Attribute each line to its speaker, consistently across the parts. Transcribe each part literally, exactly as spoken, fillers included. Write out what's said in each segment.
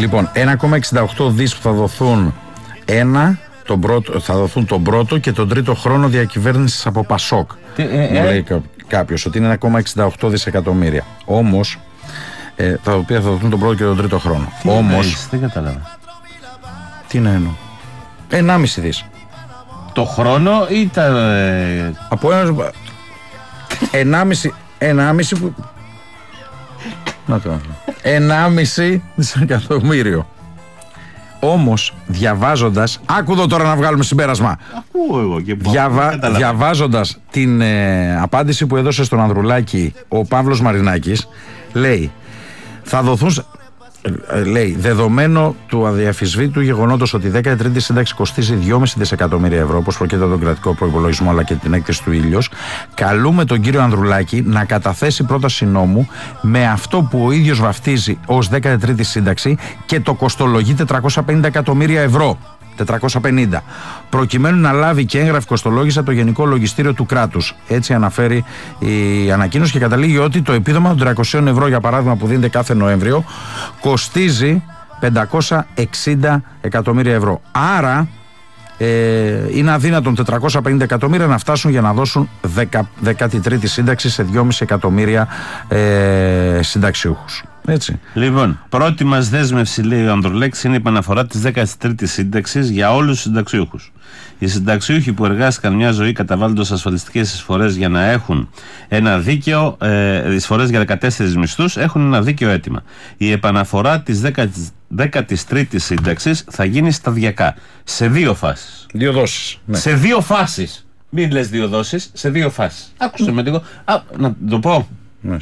Speaker 1: Λοιπόν, ένα κόμμα εξήντα οκτώ δις που θα δοθούν ένα, τον πρώτο, θα δοθούν τον πρώτο και τον τρίτο χρόνο διακυβέρνησης από Πασόκ. Τι, ε, Μου ε, λέει ε. κάποιος ότι είναι ένα κόμμα εξήντα οκτώ δισεκατομμύρια. Όμως, ε, τα οποία θα δοθούν τον πρώτο και τον τρίτο χρόνο.
Speaker 2: Τι
Speaker 1: Όμως,
Speaker 2: δεν κατάλαβα.
Speaker 1: Τι να εννοώ. ενάμιση δις.
Speaker 2: Το χρόνο ή τα... Ε...
Speaker 1: Από ένα... ενάμιση... ενάμιση που... Να το ενάμιση δισεκατομμύριο. Όμως, διαβάζοντας... Άκου εδώ τώρα να βγάλουμε συμπέρασμα.
Speaker 2: Ακούω εγώ και πω.
Speaker 1: Διαβα... Διαβάζοντας την ε, απάντηση που έδωσε στον Ανδρουλάκη ο Παύλος Μαρινάκης, λέει, θα δοθούν... Λέει, δεδομένο του αδιαφυσβήτου γεγονότος ότι η δέκατη τρίτη σύνταξη κοστίζει δυόμισι δισεκατομμύρια ευρώ, όπως προκύπτει από τον κρατικό προϋπολογισμό αλλά και την έκθεση του Ήλιος, καλούμε τον κύριο Ανδρουλάκη να καταθέσει πρόταση νόμου με αυτό που ο ίδιος βαφτίζει ως δέκατη τρίτη σύνταξη και το κοστολογεί τετρακόσια πενήντα εκατομμύρια ευρώ. τετρακόσια πενήντα, προκειμένου να λάβει και έγγραφη κοστολόγηση από το Γενικό Λογιστήριο του κράτους. Έτσι αναφέρει η ανακοίνωση και καταλήγει ότι το επίδομα των τριακόσια ευρώ, για παράδειγμα, που δίνεται κάθε Νοέμβριο, κοστίζει πεντακόσια εξήντα εκατομμύρια ευρώ. Άρα ε, είναι αδύνατον τετρακόσια πενήντα εκατομμύρια να φτάσουν για να δώσουν δέκατη τρίτη σύνταξη σε δυόμισι εκατομμύρια ε, συνταξιούχους. Έτσι.
Speaker 2: Λοιπόν, πρώτη μας δέσμευση, λέει ο Ανδρουλέξης, είναι η επαναφορά της δέκατης τρίτης σύνταξης για όλους τους συνταξιούχους. Οι συνταξιούχοι που εργάστηκαν μια ζωή καταβάλλοντας ασφαλιστικές εισφορές για να έχουν ένα δίκαιο, ε, εισφορές για δεκατέσσερις μισθούς, έχουν ένα δίκαιο αίτημα. Η επαναφορά της δέκατης τρίτης σύνταξης θα γίνει σταδιακά, σε δύο φάσεις.
Speaker 1: Δύο δόσεις. Ναι.
Speaker 2: Σε δύο φάσεις. Μην λες δύο δόσεις, σε δύο φάσεις. Άκουσε με λίγο. Α, να το πω.
Speaker 1: Ναι.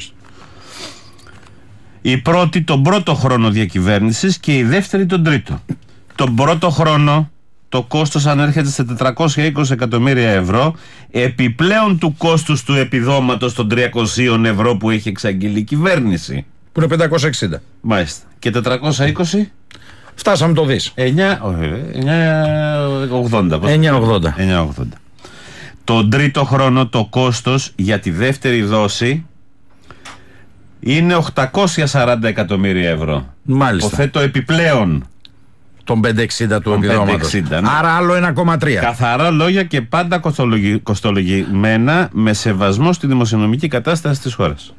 Speaker 2: Η πρώτη τον πρώτο χρόνο διακυβέρνησης και η δεύτερη τον τρίτο. Τον πρώτο χρόνο το κόστος ανέρχεται σε τετρακόσια είκοσι εκατομμύρια ευρώ, επιπλέον του κόστους του επιδόματος των τριακόσια ευρώ που έχει εξαγγείλει η κυβέρνηση.
Speaker 1: Που είναι πεντακόσια εξήντα.
Speaker 2: Μάλιστα. Και τετρακόσια είκοσι.
Speaker 1: Φτάσαμε το δις.
Speaker 2: εννιακόσια ογδόντα.
Speaker 1: εννιακόσια ογδόντα.
Speaker 2: εννιακόσια ογδόντα. Τον τρίτο χρόνο το κόστος για τη δεύτερη δόση είναι οκτακόσια σαράντα εκατομμύρια ευρώ.
Speaker 1: Μάλιστα.
Speaker 2: Υποθέτω επιπλέον
Speaker 1: τον πεντακόσια εξήντα του επιδόματος. Ναι. Άρα άλλο ένα κόμμα τρία.
Speaker 2: Καθαρά λόγια και πάντα κοστολογη... κοστολογημένα με σεβασμό στη δημοσιονομική κατάσταση της χώρας.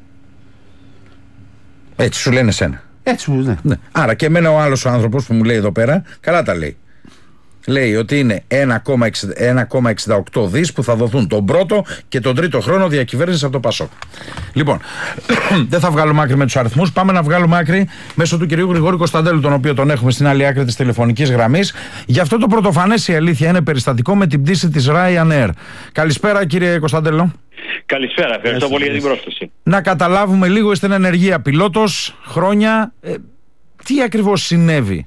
Speaker 1: Έτσι σου λένε σένα.
Speaker 2: Έτσι μου λένε.
Speaker 1: Ναι. Άρα και εμένα ο άλλος ο άνθρωπος που μου λέει εδώ πέρα, καλά τα λέει. Λέει ότι είναι ένα κόμμα εξήντα οκτώ δις που θα δοθούν τον πρώτο και τον τρίτο χρόνο διακυβέρνησης από το Πασόκ. Λοιπόν, δεν θα βγάλουμε άκρη με τους αριθμούς. Πάμε να βγάλουμε άκρη μέσω του κυρίου Γρηγόρη Κωνσταντέλου, τον οποίο τον έχουμε στην άλλη άκρη της τηλεφωνικής γραμμής. Γι' αυτό το πρωτοφανές, η αλήθεια είναι, περιστατικό με την πτήση της Ryanair. Καλησπέρα, κύριε Κωνσταντέλο.
Speaker 3: Καλησπέρα, ευχαριστώ πολύ για την πρόσκληση.
Speaker 1: Να καταλάβουμε λίγο, είστε εν ενεργεία πιλότος χρόνια. Ε, τι ακριβώς συνέβη?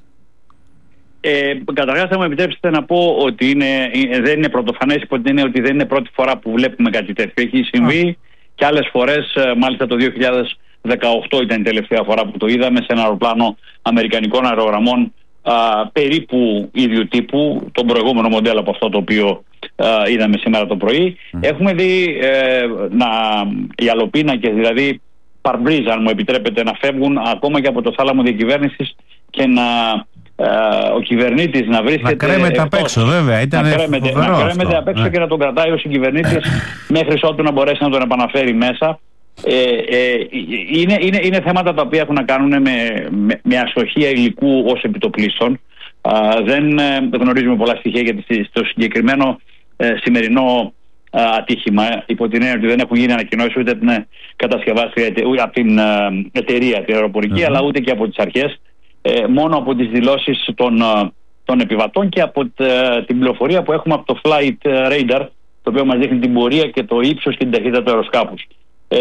Speaker 3: Ε, Καταρχάς, θα μου επιτρέψετε να πω ότι είναι, δεν είναι πρωτοφανές, υπό την έννοια ότι δεν είναι πρώτη φορά που βλέπουμε κάτι τέτοιο. Έχει συμβεί ah. και άλλες φορές, μάλιστα το δύο χιλιάδες δεκαοκτώ ήταν η τελευταία φορά που το είδαμε σε ένα αεροπλάνο αμερικανικών αερογραμμών α, περίπου ίδιου τύπου, τον προηγούμενο μοντέλο από αυτό το οποίο α, είδαμε σήμερα το πρωί. Mm. Έχουμε δει ε, να, οι αλοπίνακες, δηλαδή παρμπρίζ, αν μου επιτρέπετε, να φεύγουν ακόμα και από το θάλαμο διακυβέρνησης και να Uh, ο κυβερνήτης να βρίσκεται.
Speaker 2: Να κρέμεται απ' έξω, βέβαια. Ήταν
Speaker 3: να κρέμεται, να κρέμεται απ' έξω, ναι. Και να τον κρατάει ο συγκυβερνήτης μέχρι ότου να μπορέσει να τον επαναφέρει μέσα. Ε, ε, είναι, είναι, είναι θέματα τα οποία έχουν να κάνουν με, με, με αστοχία υλικού ως επιτοπλίστων. Uh, δεν ε, γνωρίζουμε πολλά στοιχεία γιατί στο συγκεκριμένο ε, σημερινό ε, ατύχημα, υπό την έννοια ότι δεν έχουν γίνει ανακοινώσεις ούτε από την κατασκευάστρια, ούτε από την ε, εταιρεία την αεροπορική, mm-hmm. αλλά ούτε και από τις αρχές. Μόνο από τις δηλώσεις των, των επιβατών και από την πληροφορία που έχουμε από το Flight Radar, το οποίο μας δείχνει την πορεία και το ύψος και την ταχύτητα του αεροσκάφους. Ε,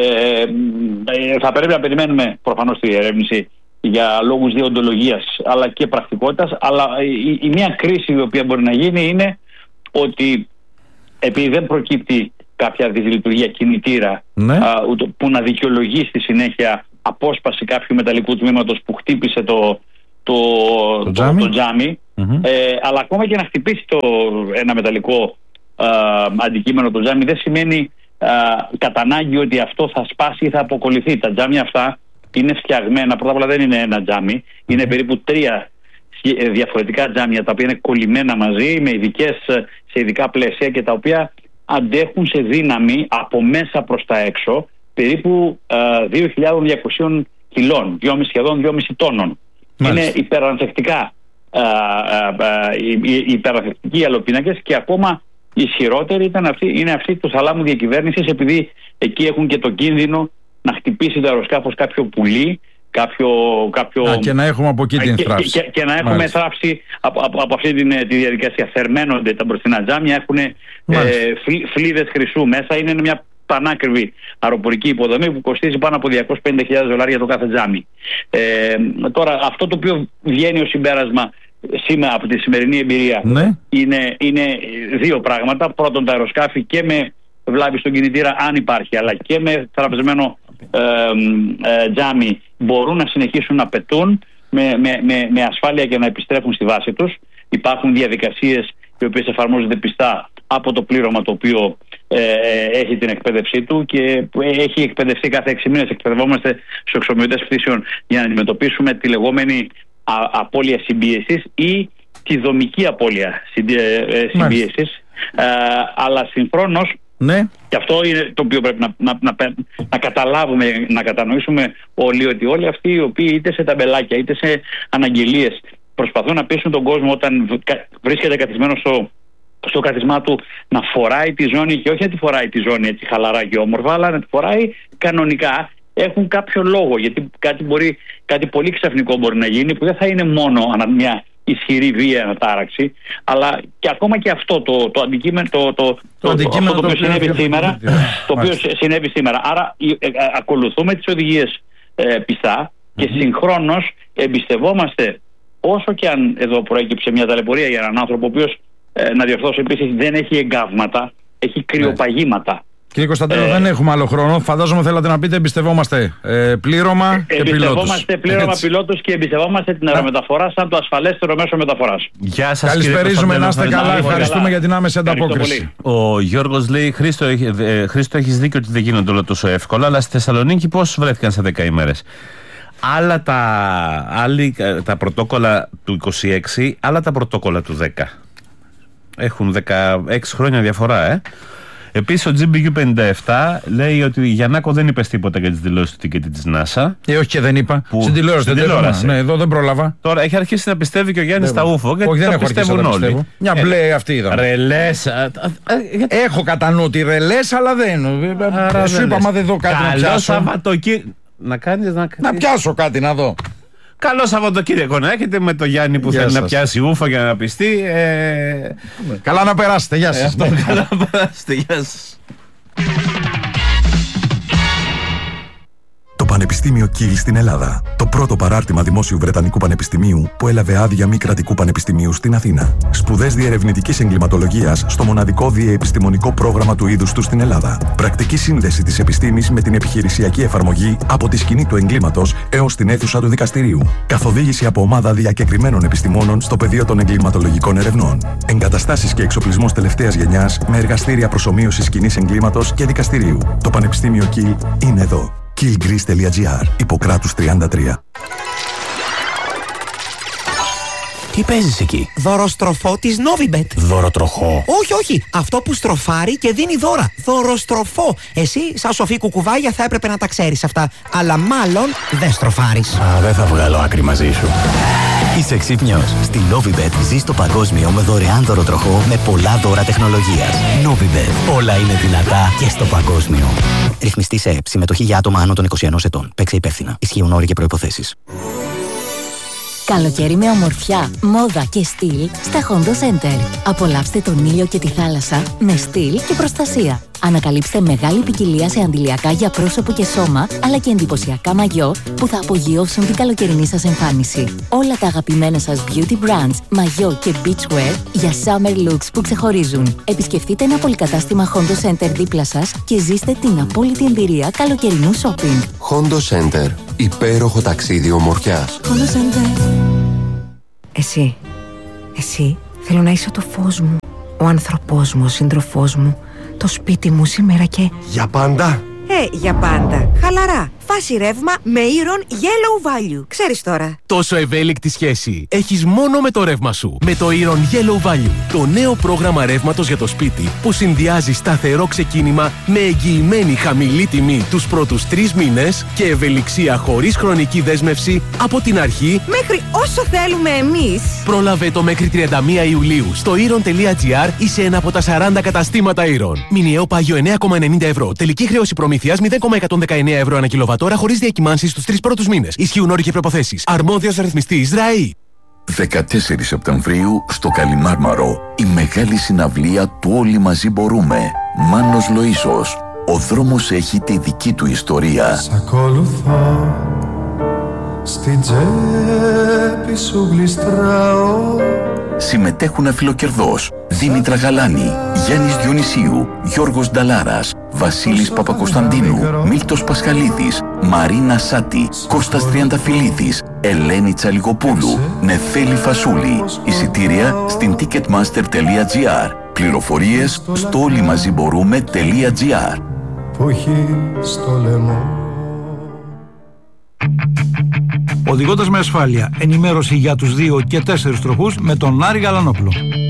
Speaker 3: θα πρέπει να περιμένουμε προφανώς τη διερεύνηση για λόγους διοντολογίας αλλά και πρακτικότητας, αλλά η, η μία κρίση η οποία μπορεί να γίνει είναι ότι επειδή δεν προκύπτει κάποια δυσλειτουργία κινητήρα, ναι. α, που να δικαιολογεί στη συνέχεια απόσπαση κάποιου μεταλλικού τμήματος που χτύπησε το, το, το, το τζάμι, το τζάμι mm-hmm. ε, αλλά ακόμα και να χτυπήσει το, ένα μεταλλικό α, αντικείμενο το τζάμι δεν σημαίνει α, κατά ανάγκη ότι αυτό θα σπάσει ή θα αποκολληθεί. Τα τζάμια αυτά είναι φτιαγμένα, πρώτα απ' όλα δεν είναι ένα τζάμι, είναι περίπου τρία διαφορετικά τζάμια τα οποία είναι κολλημένα μαζί με ειδικές, σε ειδικά πλαίσια και τα οποία αντέχουν σε δύναμη από μέσα προς τα έξω περίπου uh, δύο χιλιάδες διακόσια κιλών, σχεδόν δυόμισι τόνων. Μάλιστα. Είναι υπερανθεκτικά uh, uh, uh, υπερανθεκτικοί οι αλοπίνακες και ακόμα ισχυρότερη ήταν αυτή, είναι αυτή του θαλάμου διακυβέρνησης, επειδή εκεί έχουν και το κίνδυνο να χτυπήσει το αεροσκάφος κάποιο πουλί, κάποιο, κάποιο...
Speaker 1: Α, και να έχουμε από εκεί την θράψη.
Speaker 3: Και, και, και να έχουμε Μάλιστα. θράψη από, από, από αυτή την, τη διαδικασία. Θερμαίνονται τα μπροστινά τζάμια, έχουν ε, φλ, φλίδες χρυσού μέσα. Είναι μια πανάκριβη αεροπορική υποδομή που κοστίζει πάνω από διακόσιες πενήντα χιλιάδες δολάρια το κάθε τζάμι. Ε, τώρα, αυτό το οποίο βγαίνει ως συμπέρασμα σήμερα από τη σημερινή εμπειρία ναι. είναι, είναι δύο πράγματα. Πρώτον, τα αεροσκάφη και με βλάβη στον κινητήρα, αν υπάρχει, αλλά και με θραψμένο ε, ε, τζάμι μπορούν να συνεχίσουν να πετούν με, με, με, με ασφάλεια και να επιστρέφουν στη βάση τους. Υπάρχουν διαδικασίες οι οποίες εφαρμόζονται πιστά από το πλήρωμα το οποίο ε, έχει την εκπαίδευσή του και έχει εκπαιδευτεί κάθε έξι μήνες. Εκπαιδευόμαστε στους εξομοιωτές πτήσεων για να αντιμετωπίσουμε τη λεγόμενη α, απώλεια συμπίεσης ή τη δομική απώλεια συμπίεσης. Ε, αλλά συγχρόνως, ναι. και αυτό είναι το οποίο πρέπει να, να, να, να καταλάβουμε, να κατανοήσουμε όλοι, ότι όλοι αυτοί οι οποίοι είτε σε ταμπελάκια είτε σε αναγγελίες προσπαθούν να πείσουν τον κόσμο όταν βρίσκεται καθισμένο στο, στο καθισμά του να φοράει τη ζώνη, και όχι να τη φοράει τη ζώνη έτσι χαλαρά και όμορφα, αλλά να τη φοράει κανονικά, έχουν κάποιο λόγο, γιατί κάτι, μπορεί, κάτι πολύ ξαφνικό μπορεί να γίνει που δεν θα είναι μόνο μια ισχυρή βία ανατάραξη, αλλά και ακόμα και αυτό το, το αντικείμενο το, το, το, το, αντικείμενο αυτό το οποίο συνέβη σήμερα, το οποίο συνέβη σήμερα. Άρα ε, ε, ακολουθούμε τις οδηγίες ε, πιστά και mm-hmm. συγχρόνως εμπιστευόμαστε, όσο και αν εδώ προέκυψε μια ταλαιπωρία για έναν άνθρωπο ο οποίος, ε, να διορθώσω επίσης, δεν έχει εγκάβματα, έχει κρυοπαγήματα. Κύριε
Speaker 1: Κωνσταντέλο, ε, δεν έχουμε άλλο χρόνο. Φαντάζομαι θέλατε να πείτε εμπιστευόμαστε ε, πλήρωμα ε, και πιλότους.
Speaker 3: Εμπιστευόμαστε πλήρωμα έτσι. πιλότους και εμπιστευόμαστε την αερομεταφορά σαν το ασφαλέστερο μέσο μεταφοράς.
Speaker 2: Γεια σας.
Speaker 1: Καλησπερίζουμε, να είστε καλά. Ευχαριστούμε καλά. για την άμεση ανταπόκριση.
Speaker 2: Ο Γιώργος λέει: Χρήστο, ε, Χρήστο, έχεις δίκιο ότι δεν γίνονται όλα τόσο εύκολα, αλλά στη Θεσσαλονίκη πώς βρέθηκαν σε δέκα ημέρες. Άλλα τα, άλλοι, τα πρωτόκολλα του είκοσι έξι, άλλα τα πρωτόκολλα του δέκα. Έχουν δεκαέξι χρόνια διαφορά, ε. Επίσης ο τζι μπι γιου πενήντα επτά λέει ότι Γιαννάκο δεν είπες τίποτα για τις δηλώσεις του τικέτη της NASA.
Speaker 1: Ε, όχι και δεν είπα. Που... Στην τηλεόραση δεν τηλεόραση. Ναι, εδώ δεν πρόλαβα.
Speaker 2: Τώρα έχει αρχίσει να πιστεύει και ο Γιάννης τα ούφο. Γιατί
Speaker 1: όχι, δεν
Speaker 2: το
Speaker 1: έχω
Speaker 2: πιστεύουν
Speaker 1: να
Speaker 2: όλοι.
Speaker 1: Πιστεύω. Μια ε, μπλε αυτή είδαμε.
Speaker 2: Ρελές.
Speaker 1: Έχω κατά νου ότι ρελές, αλλά δεν. Άρα σου είπα, μα δεν δω κάτι
Speaker 2: Καλό
Speaker 1: να πιάσω.
Speaker 2: Σαββατοκύριακο. Να κάνεις να...
Speaker 1: να πιάσω κάτι να δω.
Speaker 2: Καλό Σαββατοκύριακο να έχετε με το Γιάννη που Γεια θέλει σας. να πιάσει ούφα για να πιστεί. Ε...
Speaker 1: Καλά να περάσετε. Γεια σας.
Speaker 2: Ε, καλά να περάσετε. Γεια σας.
Speaker 4: Το Πανεπιστήμιο Κιλ στην Ελλάδα. Το πρώτο παράρτημα δημόσιου Βρετανικού Πανεπιστημίου που έλαβε άδεια μη κρατικού πανεπιστημίου στην Αθήνα. Σπουδές διερευνητικής εγκληματολογίας στο μοναδικό διεπιστημονικό πρόγραμμα του είδους του στην Ελλάδα. Πρακτική σύνδεση της επιστήμης με την επιχειρησιακή εφαρμογή από τη σκηνή του εγκλήματος έως την αίθουσα του δικαστηρίου. Καθοδήγηση από ομάδα διακεκριμένων επιστημόνων στο πεδίο των εγκληματολογικών ερευνών. Εγκαταστάσεις και εξοπλισμός τελευταίας γενιάς με εργαστήρια προσομοίωσης σκηνής εγκλήματος και δικαστηρίου. Το Πανεπιστήμιο Κιλ είναι εδώ. κιλ γκρις τελεία τζι άρ, Ιπποκράτους τριάντα τρία.
Speaker 5: Τι παίζεις εκεί?
Speaker 6: Δωροστροφό της Novibet.
Speaker 5: Δωροτροχό?
Speaker 6: Όχι, όχι. Αυτό που στροφάρει και δίνει δώρα. Δωροστροφό. Εσύ, σαν σοφή κουκουβάγια, θα έπρεπε να τα ξέρεις αυτά. Αλλά μάλλον δεν στροφάρεις.
Speaker 5: Α, δεν θα βγάλω άκρη μαζί σου. Είσαι ξύπνιος. Στη Novibet ζεις το παγκόσμιο με δωρεάν δωροτροχό με πολλά δώρα τεχνολογίας. Novibet. Όλα είναι δυνατά και στο παγκόσμιο. Ρυθμιστή σε ΕΠ. Συμμετοχή για άτομα άνω των είκοσι ενός ετών. Παίξε υπεύθυνα. Ισχύουν όροι και προϋποθέσεις.
Speaker 7: Καλοκαίρι με ομορφιά, μόδα και στυλ στα Hondo Center. Απολαύστε τον ήλιο και τη θάλασσα με στυλ και προστασία. Ανακαλύψτε μεγάλη ποικιλία σε αντιλιακά για πρόσωπο και σώμα, αλλά και εντυπωσιακά μαγιό που θα απογειώσουν την καλοκαιρινή σας εμφάνιση. Όλα τα αγαπημένα σας beauty brands, μαγιό και beachwear για summer looks που ξεχωρίζουν. Επισκεφτείτε ένα πολυκατάστημα Hondo Center δίπλα σας και ζήστε την απόλυτη εμπειρία καλοκαιρινού shopping.
Speaker 8: Hondo Center. Υπέροχο ταξίδι ομορφιάς.
Speaker 7: Hondo Center.
Speaker 6: Εσύ, εσύ θέλω να είσαι το φως μου, ο άνθρωπός μου, ο σύντροφός μου, το σπίτι μου σήμερα και...
Speaker 8: Για πάντα.
Speaker 6: Ε, για πάντα. Χαλαρά.
Speaker 9: φάση ρεύμα με Iron Yellow Value. Ξέρεις τώρα.
Speaker 10: Τόσο ευέλικτη σχέση έχεις μόνο με το ρεύμα σου. Με το Iron Yellow Value, το νέο πρόγραμμα ρεύματος για το σπίτι που συνδυάζει σταθερό ξεκίνημα με εγγυημένη χαμηλή τιμή τους πρώτους τρεις μήνες και ευελιξία χωρίς χρονική δέσμευση από την αρχή
Speaker 9: μέχρι όσο θέλουμε εμείς.
Speaker 10: Πρόλαβε το μέχρι τριάντα μία Ιουλίου στο iron τελεία gr ή σε ένα από τα σαράντα καταστήματα Iron. Μηνιαίο πάγιο εννέα κόμμα ενενήντα ευρώ. Τελική χρέωση προμήθειας μηδέν κόμμα εκατόν δεκαεννέα ευρώ ανά κιλοβατόρα χωρίς διακυμάνσεις στους τρεις πρώτους μήνες. Ισχύουν όροι και προϋποθέσεις. Αρμόδιος ρυθμιστής ΡΑΗ.
Speaker 11: δεκατέσσερις Σεπτεμβρίου στο Καλιμάρμαρο. Η μεγάλη συναυλία του Όλοι Μαζί Μπορούμε. Μάνος Λοΐσος. Ο δρόμος έχει τη δική του ιστορία.
Speaker 12: Σ' ακολουθώ, στην τσέπη σου γλιστράω.
Speaker 11: Συμμετέχουν Αφιλοκερδός, Δήμητρα Γαλάνη, Γιάννης Διονυσίου, Γιώργος Νταλάρας, Βασίλης Παπακοσταντίνου, Μίλτος Πασχαλίδης, Μαρίνα Σάτη, Κώστας Τριανταφυλλίδης, Ελένη Τσαλιγοπούλου, Νεφέλη Φασούλη. Εισιτήρια στην ticketmaster τελεία gr. Πληροφορίες στο όλοιμαζιμπορούμε τελεία gr.
Speaker 12: Που έχει στο λαιμό.
Speaker 13: Οδηγώντας με ασφάλεια, ενημέρωση για τους δύο και τέσσερις τροχούς με τον Άρη Γαλανόπουλο.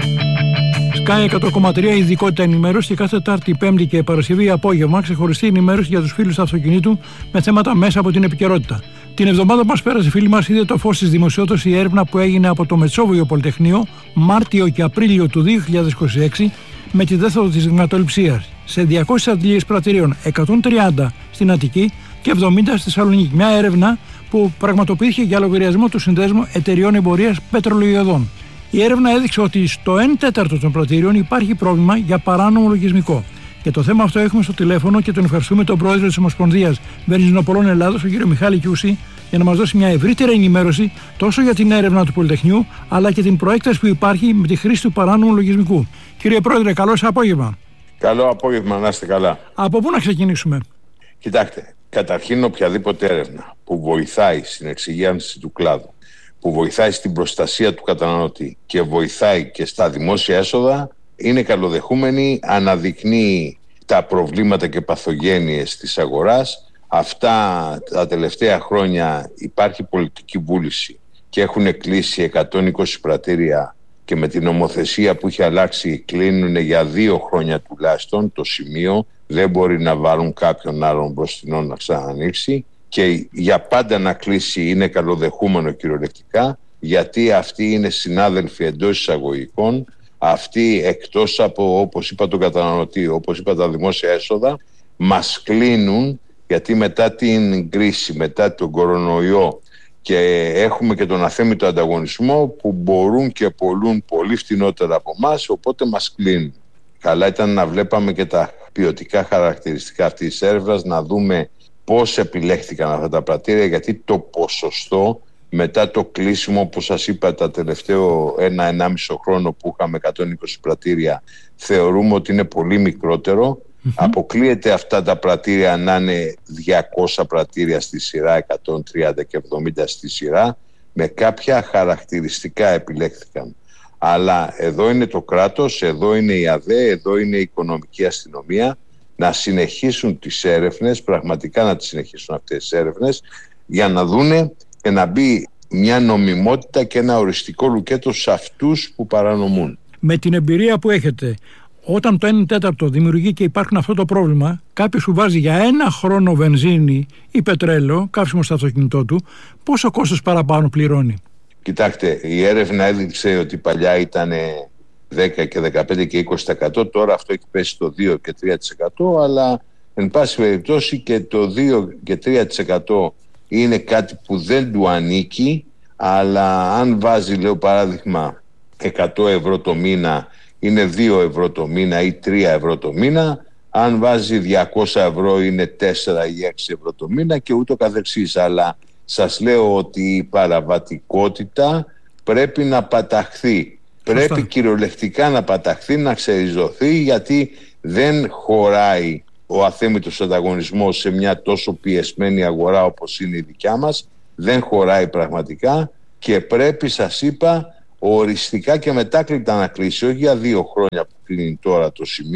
Speaker 13: Sky εκατό κόμμα τρία ειδικότητα ενημέρωση και κάθε Τετάρτη, Πέμπτη και Παρασκευή απόγευμα ξεχωριστή ενημέρωση για τους φίλους του αυτοκινήτου με θέματα μέσα από την επικαιρότητα. Την εβδομάδα που μας πέρασε, φίλοι μας, είδε το φως της δημοσιότητας η έρευνα που έγινε από το Μετσόβιο Πολυτεχνείο Μάρτιο και Απρίλιο του δύο χιλιάδες είκοσι έξι με τη μέθοδο της δειγματοληψίας σε διακόσιες αντλίες πρατηρίων, εκατόν τριάντα στην Αττική και εβδομήντα στη Θεσσαλονίκη. Μια έρευνα που πραγματοποιήθηκε για λογαριασμό του Συνδέσμου Εταιριών Εμπορίας Πετρελαιοειδών. Η έρευνα έδειξε ότι στο ένα τέταρτο των πρατηρίων υπάρχει πρόβλημα για παράνομο λογισμικό. Και το θέμα αυτό έχουμε στο τηλέφωνο και τον ευχαριστούμε τον πρόεδρο της Ομοσπονδίας Βενζινοπολών Ελλάδος, τον κύριο Μιχάλη Κιούση, για να μας δώσει μια ευρύτερη ενημέρωση τόσο για την έρευνα του Πολυτεχνείου, αλλά και την προέκταση που υπάρχει με τη χρήση του παράνομου λογισμικού. Κύριε Πρόεδρε, καλό σας απόγευμα.
Speaker 14: Καλό απόγευμα, να είστε καλά.
Speaker 13: Από πού να ξεκινήσουμε?
Speaker 14: Κοιτάξτε, καταρχήν οποιαδήποτε έρευνα που βοηθάει στην εξυγίανση του κλάδου, που βοηθάει στην προστασία του καταναλωτή και βοηθάει και στα δημόσια έσοδα, είναι καλοδεχούμενη, αναδεικνύει τα προβλήματα και παθογένειες της αγοράς. Αυτά τα τελευταία χρόνια υπάρχει πολιτική βούληση και έχουν κλείσει εκατόν είκοσι πρατήρια και με την νομοθεσία που έχει αλλάξει κλείνουν για δύο χρόνια τουλάχιστον το σημείο. Δεν μπορεί να βάλουν κάποιον άλλον μπροστινό να ξανανοίξει και για πάντα να κλείσει είναι καλοδεχούμενο κυριολεκτικά, γιατί αυτοί είναι συνάδελφοι εντός εισαγωγικών, αυτοί εκτός από, όπως είπα, τον καταναλωτή, όπως είπα, τα δημόσια έσοδα, μας κλείνουν, γιατί μετά την κρίση, μετά τον κορονοϊό και έχουμε και τον αθέμητο ανταγωνισμό που μπορούν και πολλούν πολύ φτηνότερα από εμάς, οπότε μας κλείνουν. Καλά ήταν να βλέπαμε και τα ποιοτικά χαρακτηριστικά αυτής της έρευνας, να δούμε πώς επιλέχθηκαν αυτά τα πρατήρια, γιατί το ποσοστό μετά το κλείσιμο που σας είπα τα τελευταίο ένα ενάμισο χρόνο που είχαμε εκατόν είκοσι πρατήρια, θεωρούμε ότι είναι πολύ μικρότερο. Mm-hmm. Αποκλείεται αυτά τα πρατήρια να είναι διακόσια πρατήρια στη σειρά, εκατόν τριάντα και εβδομήντα στη σειρά, με κάποια χαρακτηριστικά επιλέχθηκαν. Αλλά εδώ είναι το κράτος, εδώ είναι η ΑΔΕ, εδώ είναι η οικονομική αστυνομία, να συνεχίσουν τις έρευνες, πραγματικά να τις συνεχίσουν αυτές τις έρευνες, για να δούνε και να μπει μια νομιμότητα και ένα οριστικό λουκέτο σε αυτούς που παρανομούν.
Speaker 13: Με την εμπειρία που έχετε, όταν το ένα τέταρτο δημιουργεί και υπάρχουν αυτό το πρόβλημα, κάποιος που βάζει για ένα χρόνο βενζίνη ή πετρέλαιο, καύσιμο στο αυτοκίνητό του, πόσο κόστος παραπάνω πληρώνει?
Speaker 14: Κοιτάξτε, η έρευνα έδειξε ότι παλιά ήταν δέκα και δεκαπέντε και είκοσι τοις εκατό, τώρα αυτό έχει πέσει στο δύο και τρία τοις εκατό, αλλά εν πάση περιπτώσει και το δύο και τρία τοις εκατό είναι κάτι που δεν του ανήκει, αλλά αν βάζει, λέω παράδειγμα, εκατό ευρώ το μήνα, είναι δύο ευρώ το μήνα ή τρία ευρώ το μήνα, αν βάζει διακόσια ευρώ είναι τέσσερα ή έξι ευρώ το μήνα και ούτω καθεξής. Αλλά σας λέω ότι η παραβατικότητα πρέπει να παταχθεί. Πρέπει Φωστά. κυριολεκτικά να παταχθεί, να ξεριζωθεί, γιατί δεν χωράει ο αθέμητος ανταγωνισμός σε μια τόσο πιεσμένη αγορά όπως είναι η δικιά μας. Δεν χωράει πραγματικά και πρέπει, σας είπα, οριστικά και μετάκλητα να κλείσει, όχι για δύο χρόνια που κλείνει τώρα το σημείο,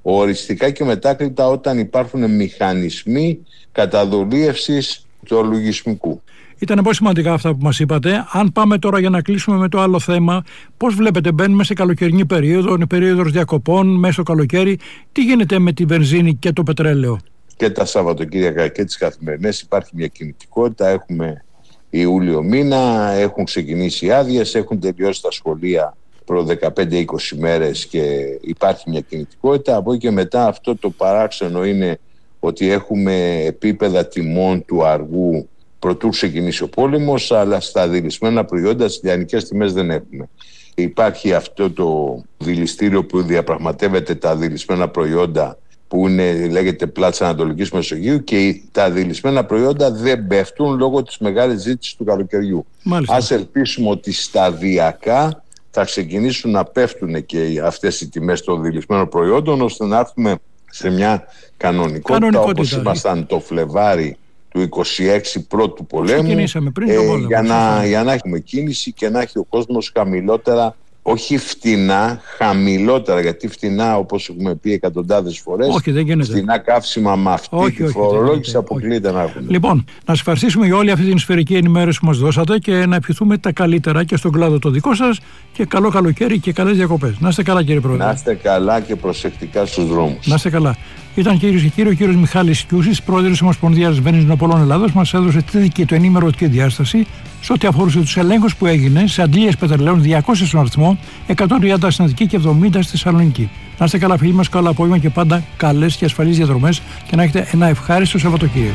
Speaker 14: οριστικά και μετάκλητα όταν υπάρχουν μηχανισμοί καταδολίευσης του λογισμικού.
Speaker 13: Ήταν πολύ σημαντικά αυτά που μας είπατε. Αν πάμε τώρα για να κλείσουμε με το άλλο θέμα, πώς βλέπετε, μπαίνουμε σε καλοκαιρινή περίοδο, είναι περίοδος διακοπών, μέσω καλοκαίρι. Τι γίνεται με τη βενζίνη και το πετρέλαιο?
Speaker 14: Και τα Σαββατοκύριακα και τις καθημερινές υπάρχει μια κινητικότητα. Έχουμε Ιούλιο μήνα, έχουν ξεκινήσει οι άδειες, έχουν τελειώσει τα σχολεία προ δεκαπέντε είκοσι μέρες και υπάρχει μια κινητικότητα. Από εκεί και μετά αυτό το παράξενο είναι ότι έχουμε επίπεδα τιμών του αργού προτού ξεκινήσει ο πόλεμος, αλλά στα δηλισμένα προϊόντα, στις λιανικές τιμές δεν έχουμε. Υπάρχει αυτό το δηληστήριο που διαπραγματεύεται τα δηλισμένα προϊόντα που είναι, λέγεται Πλάτσα Ανατολικής Μεσογείου, και τα δηλισμένα προϊόντα δεν πέφτουν λόγω της μεγάλης ζήτησης του καλοκαιριού. Μάλιστα. Ας ελπίσουμε ότι σταδιακά θα ξεκινήσουν να πέφτουν και αυτές οι τιμές των δηλισμένων προϊόντων, ώστε να έρθουμε σε μια κανονικότητα, κανονικότητα όπως ήμασταν το Φλεβάρι του είκοσι έξι πρώτου πολέμου,
Speaker 13: πριν ε, πόλεμο,
Speaker 14: για, να, για να έχουμε κίνηση και να έχει ο κόσμος χαμηλότερα, όχι φτηνά, χαμηλότερα, γιατί φτηνά, όπως έχουμε πει εκατοντάδες φορές,
Speaker 13: όχι, δεν γίνεται.
Speaker 14: Φτηνά καύσιμα με αυτή όχι, τη φορολόγηση αποκλείται να έχουμε.
Speaker 13: Λοιπόν, να σας ευχαριστήσουμε για όλη αυτή την σφαιρική ενημέρωση που μας δώσατε και να ευχηθούμε τα καλύτερα και στον κλάδο το δικό σας και καλό καλοκαίρι και καλές διακοπές. Να είστε καλά, κύριε Πρόεδρε.
Speaker 14: Να είστε καλά και προσεκτικά στους δρόμους.
Speaker 13: Να είστε καλά. Ήταν, κυρίες και κύριοι, ο κύριος Μιχάλης Κιούσης, πρόεδρος της Ομοσπονδίας Βενζινοπολών Ελλάδος, μας έδωσε τη δική του ενημερωτική διάσταση σε ό,τι αφορούσε τους ελέγχους που έγινε σε αντλίες πετρελαίων διακόσια στον αριθμό, εκατόν τριάντα στην Αττική και εβδομήντα στη Θεσσαλονίκη. Να είστε καλά, φίλοι μας, καλό απόγευμα και πάντα καλές και ασφαλείς διαδρομές και να έχετε ένα ευχάριστο Σαββατοκύριακο.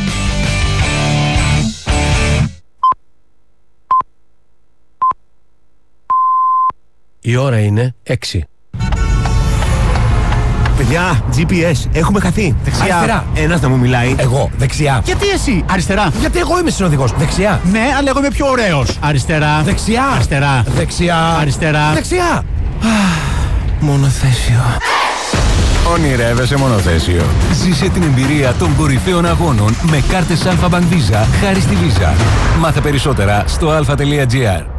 Speaker 15: Η ώρα είναι έξι.
Speaker 6: Παιδιά, τζι πι ες, έχουμε χαθεί.
Speaker 15: Δεξιά.
Speaker 6: Αριστερά.
Speaker 15: Ένας να μου μιλάει.
Speaker 6: Εγώ, δεξιά.
Speaker 15: Γιατί εσύ, αριστερά.
Speaker 6: Γιατί εγώ είμαι συνοδηγός. Δεξιά.
Speaker 15: Ναι, αλλά εγώ είμαι πιο ωραίος. Αριστερά.
Speaker 6: Δεξιά.
Speaker 15: Αριστερά.
Speaker 6: Δεξιά.
Speaker 15: Αριστερά.
Speaker 6: Δεξιά.
Speaker 15: Μονοθέσιο.
Speaker 10: Ονειρεύεσαι μονοθέσιο? Ζήσε την εμπειρία των κορυφαίων αγώνων με κάρτες Alpha Bank Visa χάρη στη Visa. Μάθε περισσότερα στο alpha τελεία gr.